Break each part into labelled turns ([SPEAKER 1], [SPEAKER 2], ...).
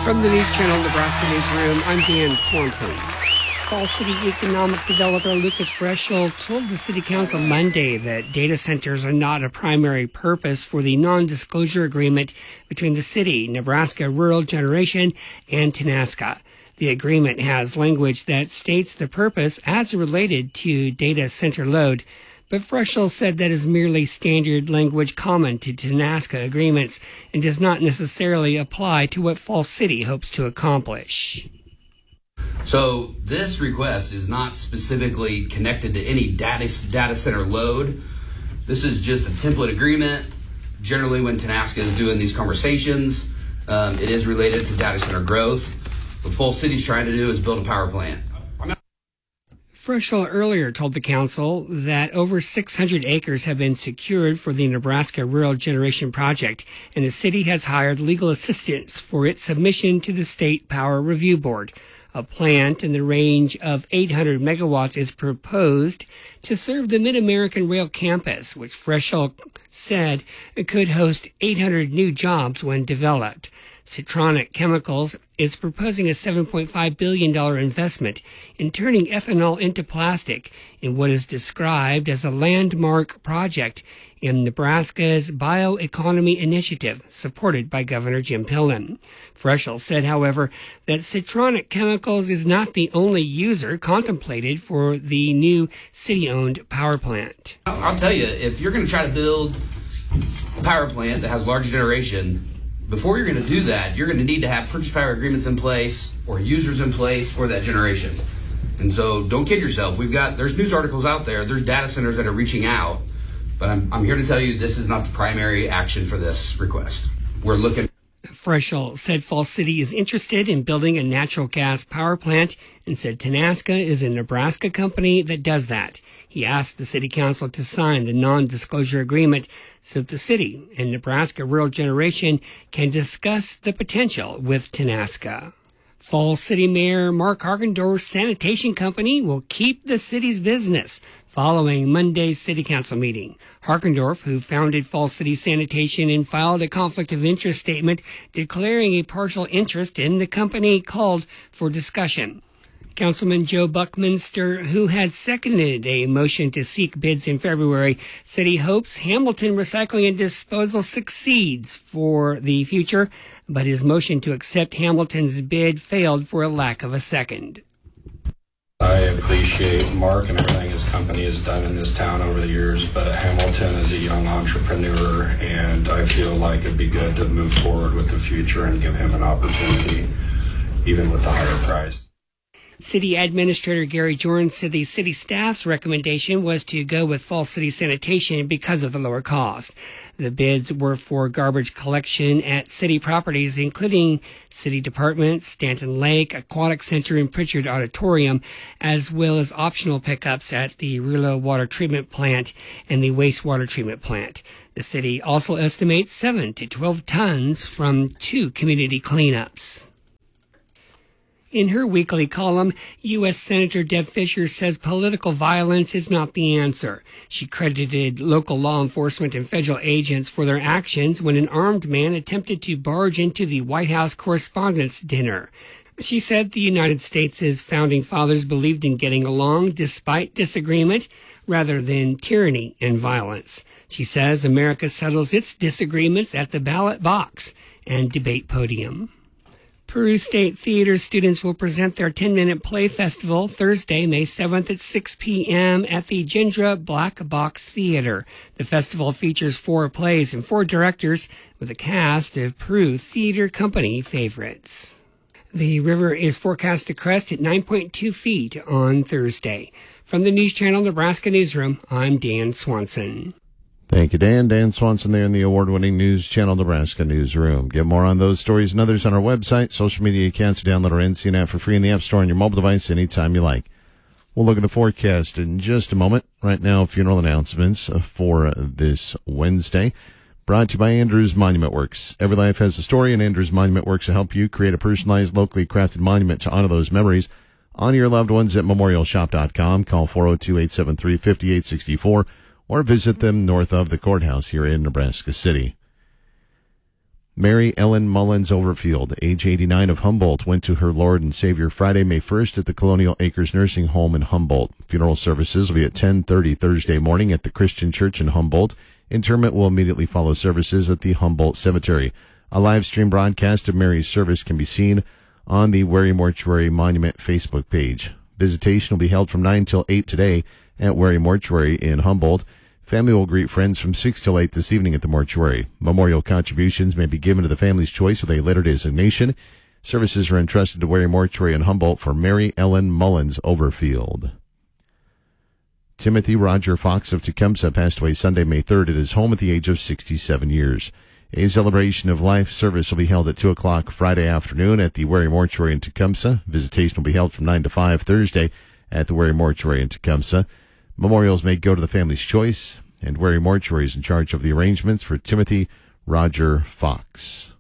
[SPEAKER 1] From the News Channel Nebraska Newsroom, I'm Dan Swanson. Falls City economic developer Lucas Freschel told the City Council Monday that data centers are not a primary purpose for the non-disclosure agreement between the city, Nebraska Rural Generation, and Tenaska. The agreement has language that states the purpose as related to data center load, but Freschel said that is merely standard language common to Tenaska agreements and does not necessarily apply to what Falls City hopes to accomplish.
[SPEAKER 2] So this request is not specifically connected to any data center load. This is just a template agreement. Generally, when Tenaska is doing these conversations, it is related to data center growth. What Falls City's trying to do is build a power plant.
[SPEAKER 1] Freschel earlier told the council that over 600 acres have been secured for the Nebraska Rural Generation Project, and the city has hired legal assistance for its submission to the State Power Review Board. A plant in the range of 800 megawatts is proposed to serve the Mid-American Rail Campus, which Freschel said could host 800 new jobs when developed. Citronic Chemicals is proposing a $7.5 billion investment in turning ethanol into plastic in what is described as a landmark project in Nebraska's Bioeconomy Initiative, supported by Governor Jim Pillen. Freschel said, however, that Citronic Chemicals is not the only user contemplated for the new city-owned power plant.
[SPEAKER 2] I'll tell you, if you're going to try to build a power plant that has large generation, before you're going to do that, you're going to need to have purchase power agreements in place or users in place for that generation. And so don't kid yourself. There's news articles out there. There's data centers that are reaching out. But I'm here to tell you this is not the primary action for this request. We're looking.
[SPEAKER 1] Freschel said Falls City is interested in building a natural gas power plant and said Tenaska is a Nebraska company that does that. He asked the City Council to sign the non-disclosure agreement so that the city and Nebraska Rural Generation can discuss the potential with Tenaska. Falls City Mayor Mark Harkendorf's sanitation company will keep the city's business following Monday's City Council meeting. Harkendorf, who founded Falls City Sanitation and filed a conflict of interest statement declaring a partial interest in the company, called for discussion. Councilman Joe Buckminster, who had seconded a motion to seek bids in February, said he hopes Hamilton Recycling and Disposal succeeds for the future, but his motion to accept Hamilton's bid failed for a lack of a second.
[SPEAKER 3] I appreciate Mark and everything his company has done in this town over the years, but Hamilton is a young entrepreneur, and I feel like it'd be good to move forward with the future and give him an opportunity, even with the higher price.
[SPEAKER 1] City Administrator Gary Jordan said the city staff's recommendation was to go with Falls City Sanitation because of the lower cost. The bids were for garbage collection at city properties, including City Department, Stanton Lake, Aquatic Center, and Pritchard Auditorium, as well as optional pickups at the Rulo Water Treatment Plant and the Wastewater Treatment Plant. The city also estimates 7 to 12 tons from 2 community cleanups. In her weekly column, U.S. Senator Deb Fischer says political violence is not the answer. She credited local law enforcement and federal agents for their actions when an armed man attempted to barge into the White House Correspondents' Dinner. She said the United States' founding fathers believed in getting along despite disagreement rather than tyranny and violence. She says America settles its disagreements at the ballot box and debate podium. Peru State Theater students will present their 10-minute play festival Thursday, May 7th at 6 p.m. at the Gendra Black Box Theater. The festival features 4 plays and 4 directors with a cast of Peru Theater Company favorites. The river is forecast to crest at 9.2 feet on Thursday. From the News Channel Nebraska Newsroom, I'm Dan Swanson.
[SPEAKER 4] Thank you, Dan. Dan Swanson there in the award-winning News Channel Nebraska Newsroom. Get more on those stories and others on our website, social media accounts. Download our NCN app for free in the App Store on your mobile device anytime you like. We'll look at the forecast in just a moment. Right now, funeral announcements for this Wednesday. Brought to you by Andrews Monument Works. Every life has a story, and Andrews Monument Works will help you create a personalized, locally crafted monument to honor those memories. Honor your loved ones at memorialshop.com. Call 402-873-5864. Or visit them north of the courthouse here in Nebraska City. Mary Ellen Mullins Overfield, age 89 of Humboldt, went to her Lord and Savior Friday, May 1st at the Colonial Acres Nursing Home in Humboldt. Funeral services will be at 10:30 Thursday morning at the Christian Church in Humboldt. Interment will immediately follow services at the Humboldt Cemetery. A live stream broadcast of Mary's service can be seen on the Wary Mortuary Monument Facebook page. Visitation will be held from 9 till 8 today at Wary Mortuary in Humboldt. Family will greet friends from 6 till 8 this evening at the mortuary. Memorial contributions may be given to the family's choice with a later designation. Services are entrusted to Wary Mortuary in Humboldt for Mary Ellen Mullins Overfield. Timothy Roger Fox of Tecumseh passed away Sunday, May 3rd at his home at the age of 67 years. A celebration of life service will be held at 2 o'clock Friday afternoon at the Wary Mortuary in Tecumseh. Visitation will be held from 9 to 5 Thursday at the Wary Mortuary in Tecumseh. Memorials may go to the family's choice, and Wary Mortuary is in charge of the arrangements for Timothy Roger Fox.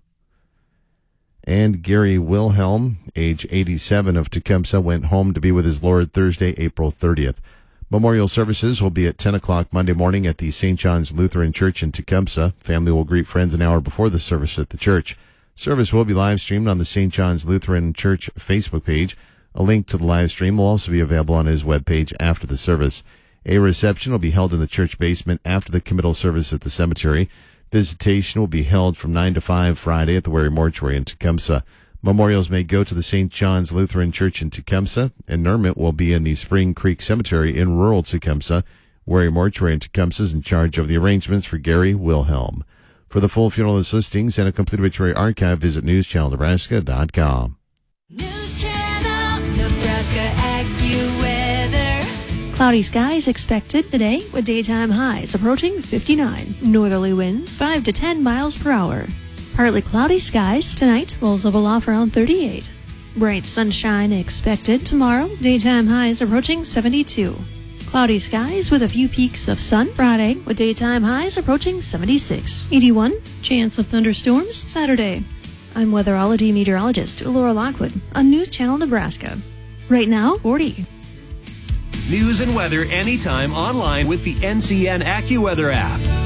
[SPEAKER 4] And Gary Wilhelm, age 87 of Tecumseh, went home to be with his Lord Thursday, April 30th. Memorial services will be at 10 o'clock Monday morning at the St. John's Lutheran Church in Tecumseh. Family will greet friends an hour before the service at the church. Service will be live streamed on the St. John's Lutheran Church Facebook page. A link to the live stream will also be available on his webpage after the service. A reception will be held in the church basement after the committal service at the cemetery. Visitation will be held from 9 to 5 Friday at the Wary Mortuary in Tecumseh. Memorials may go to the St. John's Lutheran Church in Tecumseh. Interment will be in the Spring Creek Cemetery in rural Tecumseh. Wary Mortuary in Tecumseh is in charge of the arrangements for Gary Wilhelm. For the full funeral list listings and a complete obituary archive, visit newschannelnebraska.com.
[SPEAKER 5] News Channel Nebraska AccuWeather.
[SPEAKER 6] Cloudy skies expected today with daytime highs approaching 59. Northerly winds 5 to 10 miles per hour. Partly cloudy skies tonight, lows level off around 38. Bright sunshine expected tomorrow, daytime highs approaching 72. Cloudy skies with a few peaks of sun Friday with daytime highs approaching 76. 81, chance of thunderstorms Saturday. I'm weatherology meteorologist Laura Lockwood on News Channel Nebraska. Right now, 40.
[SPEAKER 7] News and weather anytime online with the NCN AccuWeather app.